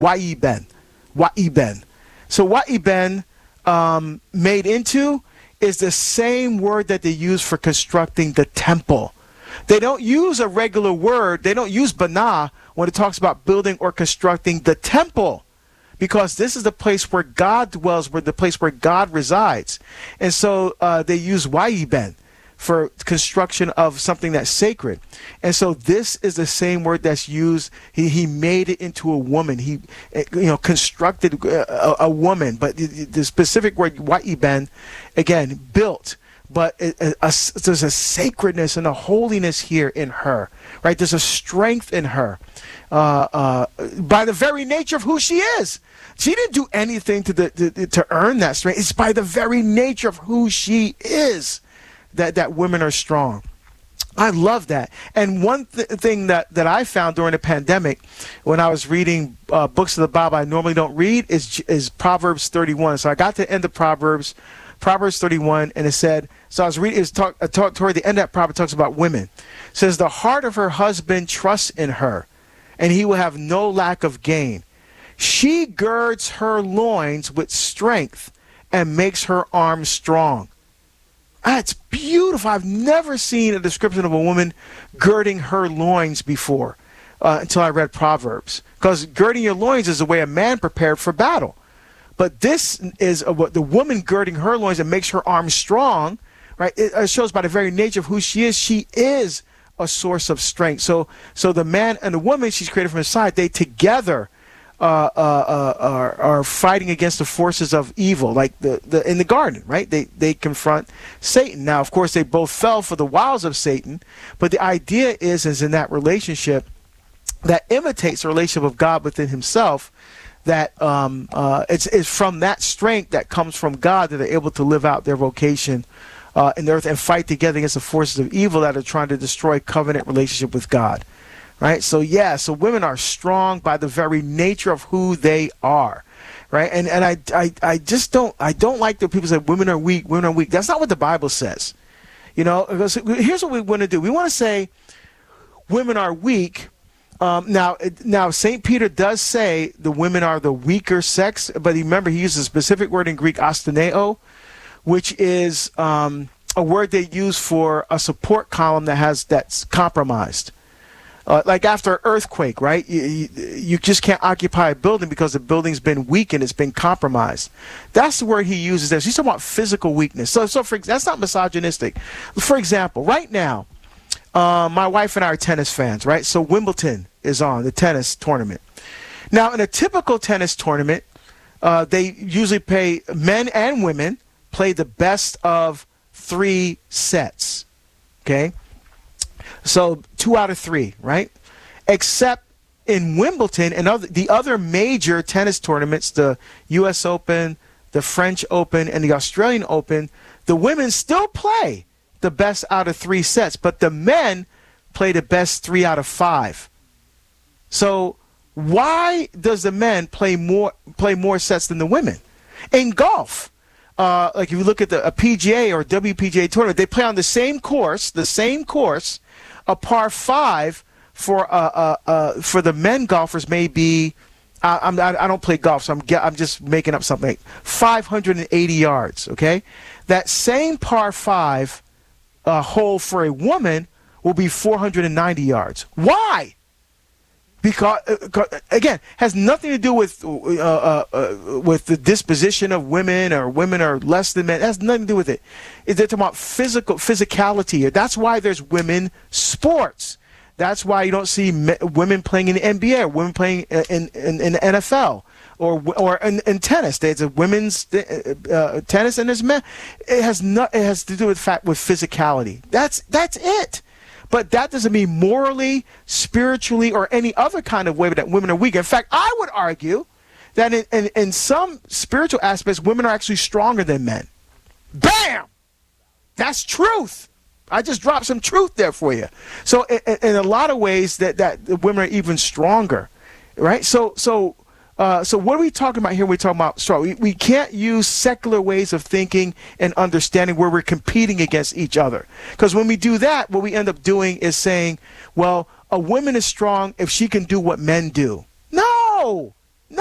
Wa'iben. Wa'iben. So wa'iben, made into, is the same word that they use for constructing the temple. They don't use a regular word. They don't use bana when it talks about building or constructing the temple, because this is the place where God dwells, where the place where God resides. And so they use wa'iben for construction of something that's sacred. And so this is the same word that's used. He made it into a woman. He constructed a woman. But the specific word wa'iben, again, built. But there's a sacredness and a holiness here in her, right? There's a strength in her by the very nature of who she is. She didn't do anything to earn that strength. It's by the very nature of who she is that women are strong. I love that. And one thing that I found during the pandemic, when I was reading books of the Bible I normally don't read, is Proverbs 31. So I got to the end of Proverbs 31, and it said, so I was reading, toward the end of that proverb, talks about women. It says, the heart of her husband trusts in her, and he will have no lack of gain. She girds her loins with strength and makes her arms strong. That's beautiful. I've never seen a description of a woman girding her loins before until I read Proverbs. Because girding your loins is the way a man prepared for battle. But this is the woman girding her loins and makes her arms strong, right? It shows by the very nature of who she is a source of strength. So the man and the woman she's created from his side, they together are fighting against the forces of evil, like in the garden, right? They confront Satan. Now, of course, they both fell for the wiles of Satan, but the idea is in that relationship that imitates the relationship of God within himself, that it's from that strength that comes from God that they're able to live out their vocation in the earth and fight together against the forces of evil that are trying to destroy covenant relationship with God. Right? So so women are strong by the very nature of who they are. Right? And I just don't like the people say women are weak. That's not what the Bible says. Because here's what we want to do. We want to say women are weak. Now St. Peter does say the women are the weaker sex, but remember he uses a specific word in Greek, astoneo, which is a word they use for a support column that's compromised. Like after an earthquake, right? You just can't occupy a building because the building's been weakened, it's been compromised. That's the word he uses there. So he's talking about physical weakness. So that's not misogynistic. For example, right now, my wife and I are tennis fans, right? So Wimbledon is on, the tennis tournament. Now, in a typical tennis tournament, they usually play, men and women play the best of 3 sets, okay? So 2 out of 3, right? Except in Wimbledon and the other major tennis tournaments, the U.S. Open, the French Open, and the Australian Open, the women still play the best out of 3 sets, but the men play the best 3 out of 5. So why does the men play more sets than the women? In golf, like if you look at a PGA or WPGA tournament, they play on the same course, a par 5 for the men golfers may be, I don't play golf, so I'm just making up something, 580 yards, okay? That same par 5 hole for a woman will be 490 yards. Why? Because again, has nothing to do with the disposition of women, or women are less than men. It has nothing to do with it. They're talking about physicality here. That's why there's women sports. That's why you don't see women playing in the NBA, or women playing in the NFL, or in tennis. There's a women's tennis, and there's men. It has to do with physicality. That's it. But that doesn't mean morally, spiritually, or any other kind of way that women are weak. In fact, I would argue that in some spiritual aspects, women are actually stronger than men. Bam! That's truth. I just dropped some truth there for you. So in a lot of ways, that women are even stronger, right? So what are we talking about here when we talk about strong? We can't use secular ways of thinking and understanding where we're competing against each other. Because when we do that, what we end up doing is saying, well, a woman is strong if she can do what men do. No!